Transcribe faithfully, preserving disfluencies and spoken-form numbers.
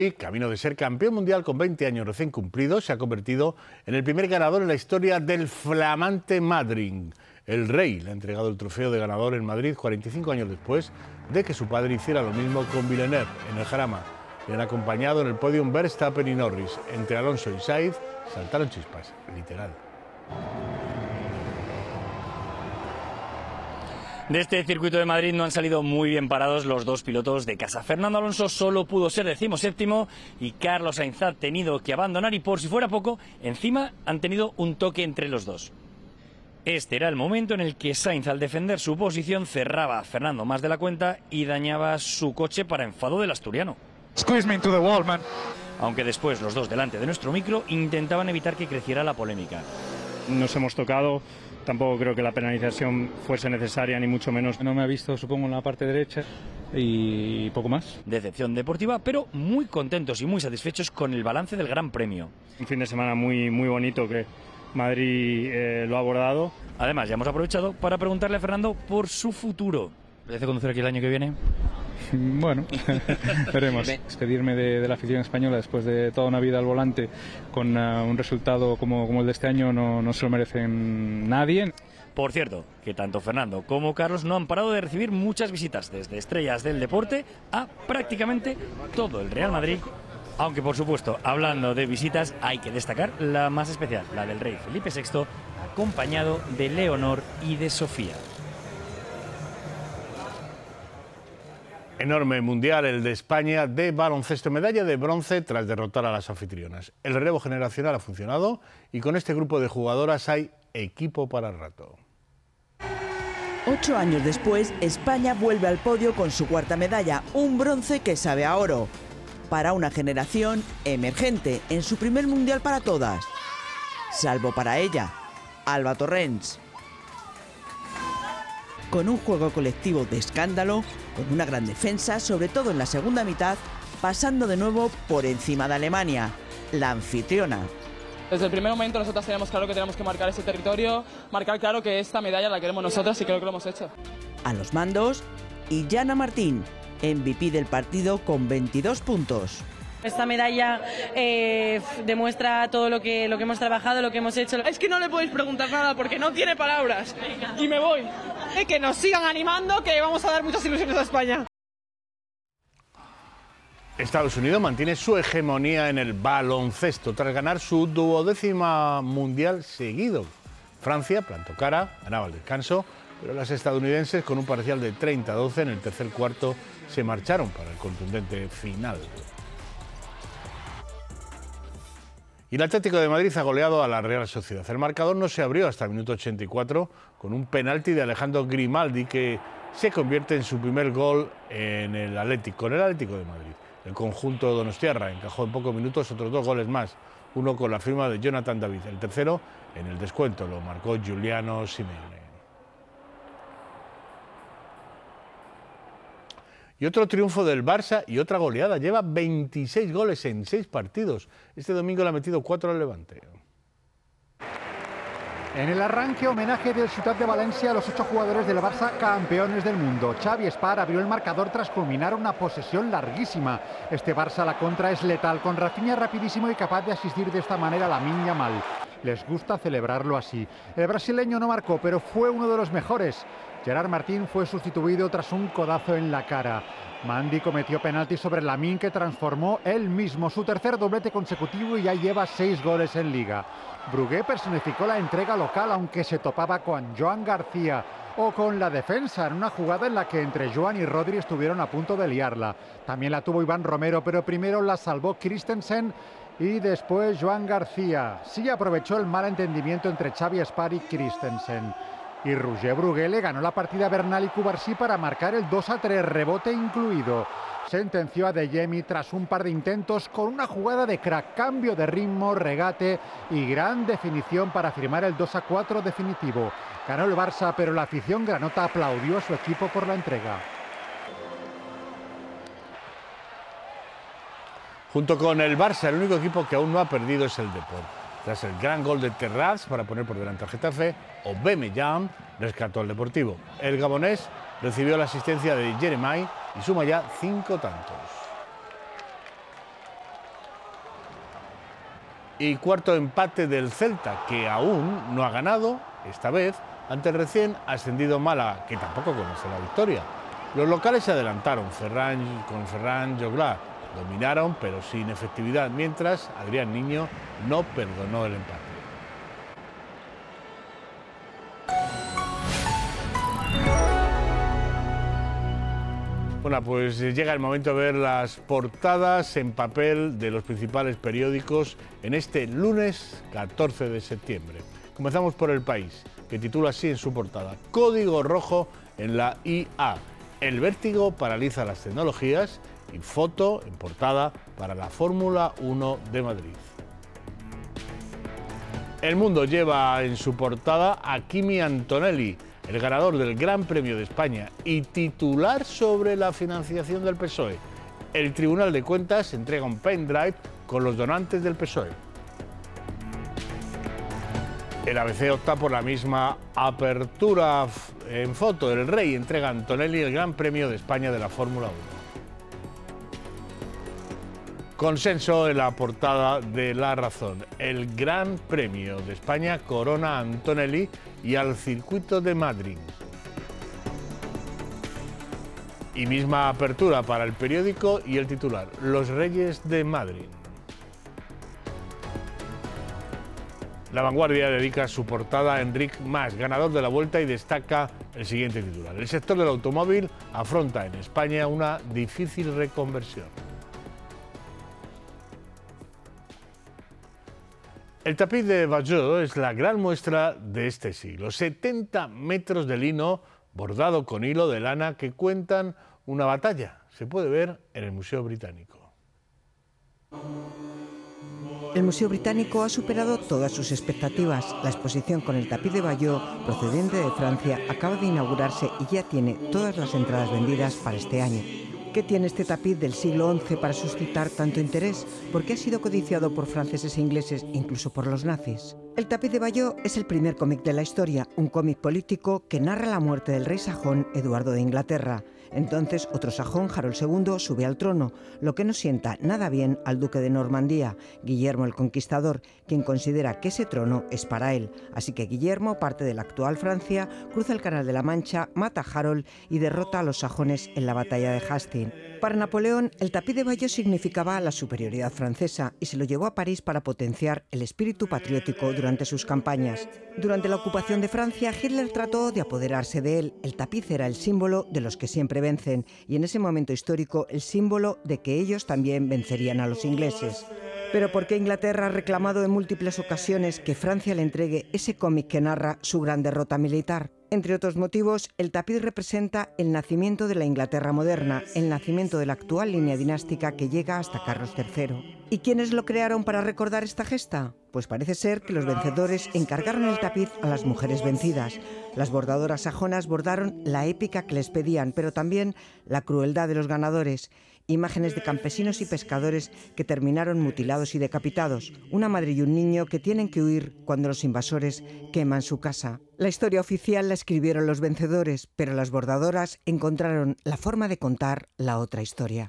Y camino de ser campeón mundial con veinte años recién cumplidos, se ha convertido en el primer ganador en la historia del flamante Madrid. El Rey le ha entregado el trofeo de ganador en Madrid cuarenta y cinco años después de que su padre hiciera lo mismo con Villeneuve en el Jarama. Le han acompañado en el podium Verstappen y Norris. Entre Alonso y Sainz saltaron chispas, literal. De este circuito de Madrid no han salido muy bien parados los dos pilotos de casa. Fernando Alonso solo pudo ser decimoséptimo y Carlos Sainz ha tenido que abandonar y, por si fuera poco, encima han tenido un toque entre los dos. Este era el momento en el que Sainz, al defender su posición, cerraba a Fernando más de la cuenta y dañaba su coche para enfado del asturiano. Squeeze me into the wall, man. Aunque después los dos delante de nuestro micro intentaban evitar que creciera la polémica. Nos hemos tocado. Tampoco creo que la penalización fuese necesaria, ni mucho menos. No me ha visto, supongo, en la parte derecha y poco más. Decepción deportiva, pero muy contentos y muy satisfechos con el balance del Gran Premio. Un fin de semana muy, muy bonito que Madrid eh, lo ha abordado. Además, ya hemos aprovechado para preguntarle a Fernando por su futuro. ¿Le hace conocer aquí el año que viene? Bueno, veremos. Despedirme de, de la afición española después de toda una vida al volante con uh, un resultado como, como el de este año no, no se lo merecen nadie. Por cierto, que tanto Fernando como Carlos no han parado de recibir muchas visitas, desde estrellas del deporte a prácticamente todo el Real Madrid. Aunque, por supuesto, hablando de visitas, hay que destacar la más especial, la del rey Felipe sexto, acompañado de Leonor y de Sofía. Enorme mundial el de España de baloncesto, medalla de bronce tras derrotar a las anfitrionas. El relevo generacional ha funcionado y con este grupo de jugadoras hay equipo para rato. Ocho años después, España vuelve al podio con su cuarta medalla, un bronce que sabe a oro. Para una generación emergente en su primer mundial para todas. Salvo para ella, Alba Torrents. Con un juego colectivo de escándalo, con una gran defensa, sobre todo en la segunda mitad, pasando de nuevo por encima de Alemania, la anfitriona. Desde el primer momento nosotros teníamos claro que tenemos que marcar ese territorio, marcar claro que esta medalla la queremos nosotras y creo que lo hemos hecho. A los mandos, Illana Martín, M V P del partido con veintidós puntos. Esta medalla eh, demuestra todo lo que, lo que hemos trabajado, lo que hemos hecho. Es que no le podéis preguntar nada porque no tiene palabras. Y me voy. Eh, que nos sigan animando, que vamos a dar muchas ilusiones a España. Estados Unidos mantiene su hegemonía en el baloncesto tras ganar su duodécima mundial seguido. Francia plantó cara, ganaba el descanso, pero las estadounidenses, con un parcial de treinta a doce en el tercer cuarto, se marcharon para el contundente final. Y el Atlético de Madrid ha goleado a la Real Sociedad. El marcador no se abrió hasta el minuto ochenta y cuatro con un penalti de Alejandro Grimaldi que se convierte en su primer gol en el Atlético, con el Atlético de Madrid. El conjunto donostiarra encajó en pocos minutos otros dos goles más, uno con la firma de Jonathan David, el tercero en el descuento lo marcó Giuliano Simeone. Y otro triunfo del Barça y otra goleada. Lleva veintiséis goles en seis partidos. Este domingo le ha metido cuatro al Levante. En el arranque, homenaje del Ciutat de Valencia a los ocho jugadores del Barça campeones del mundo. Xavi Espar abrió el marcador tras culminar una posesión larguísima. Este Barça a la contra es letal, con Rafinha rapidísimo y capaz de asistir de esta manera a Lamine Yamal. Les gusta celebrarlo así. El brasileño no marcó, pero fue uno de los mejores. Gerard Martín fue sustituido tras un codazo en la cara. Mandy cometió penalti sobre Lamine, que transformó él mismo su tercer doblete consecutivo y ya lleva seis goles en Liga. Brugué personificó la entrega local, aunque se topaba con Joan García o con la defensa en una jugada en la que entre Joan y Rodri estuvieron a punto de liarla. También la tuvo Iván Romero, pero primero la salvó Christensen y después Joan García. Sí aprovechó el mal entendimiento entre Xavi Espar y Christensen. Y Roger Brugué le ganó la partida a Bernal y Cubarsí para marcar el dos a tres, rebote incluido. Sentenció a Deyemi tras un par de intentos con una jugada de crack, cambio de ritmo, regate y gran definición para firmar el dos a cuatro definitivo. Ganó el Barça, pero la afición granota aplaudió a su equipo por la entrega. Junto con el Barça, el único equipo que aún no ha perdido es el Depor. Tras el gran gol de Terraz para poner por delante al Getafe, Aubameyang rescató al Deportivo. El gabonés recibió la asistencia de Jeremai y suma ya cinco tantos. Y cuarto empate del Celta, que aún no ha ganado, esta vez, ante el recién ascendido Málaga, que tampoco conoce la victoria. Los locales se adelantaron Ferran, con Ferran Joglà, dominaron pero sin efectividad, mientras Adrián Niño no perdonó el empate. Bueno, pues llega el momento de ver las portadas en papel de los principales periódicos en este lunes catorce de septiembre. Comenzamos por El País, que titula así en su portada: Código rojo en la I A. El vértigo paraliza las tecnologías, y foto en portada para la Fórmula uno de Madrid. El Mundo lleva en su portada a Kimi Antonelli, el ganador del Gran Premio de España y titular sobre la financiación del P S O E. El Tribunal de Cuentas entrega un pendrive con los donantes del P S O E. El A B C opta por la misma apertura en foto. El Rey entrega a Antonelli el Gran Premio de España de la Fórmula uno. Consenso en la portada de La Razón. El Gran Premio de España corona a Antonelli y al circuito de Madrid. Y misma apertura para el periódico y el titular: Los Reyes de Madrid. La Vanguardia dedica su portada a Enric Mas, ganador de la Vuelta, y destaca el siguiente titular: El sector del automóvil afronta en España una difícil reconversión. El tapiz de Bayeux es la gran muestra de este siglo. setenta metros de lino bordado con hilo de lana que cuentan una batalla. Se puede ver en el Museo Británico. El Museo Británico ha superado todas sus expectativas. La exposición con el tapiz de Bayeux, procedente de Francia, acaba de inaugurarse y ya tiene todas las entradas vendidas para este año. ¿Qué tiene este tapiz del siglo once para suscitar tanto interés? ¿Por qué ha sido codiciado por franceses e ingleses, incluso por los nazis? El tapiz de Bayeux es el primer cómic de la historia, un cómic político que narra la muerte del rey sajón Eduardo de Inglaterra. Entonces, otro sajón, Harold segundo, sube al trono, lo que no sienta nada bien al duque de Normandía, Guillermo el Conquistador, quien considera que ese trono es para él. Así que Guillermo parte de la actual Francia, cruza el Canal de la Mancha, mata a Harold y derrota a los sajones en la batalla de Hastings. Para Napoleón, el tapiz de Bayeux significaba la superioridad francesa y se lo llevó a París para potenciar el espíritu patriótico durante sus campañas. Durante la ocupación de Francia, Hitler trató de apoderarse de él. El tapiz era el símbolo de los que siempre vencen y en ese momento histórico el símbolo de que ellos también vencerían a los ingleses. Pero ¿por qué Inglaterra ha reclamado en múltiples ocasiones que Francia le entregue ese cómic que narra su gran derrota militar? Entre otros motivos, el tapiz representa el nacimiento de la Inglaterra moderna, el nacimiento de la actual línea dinástica que llega hasta Carlos tercero. ¿Y quiénes lo crearon para recordar esta gesta? Pues parece ser que los vencedores encargaron el tapiz a las mujeres vencidas. Las bordadoras sajonas bordaron la épica que les pedían, pero también la crueldad de los ganadores. Imágenes de campesinos y pescadores que terminaron mutilados y decapitados. Una madre y un niño que tienen que huir cuando los invasores queman su casa. La historia oficial la escribieron los vencedores, pero las bordadoras encontraron la forma de contar la otra historia.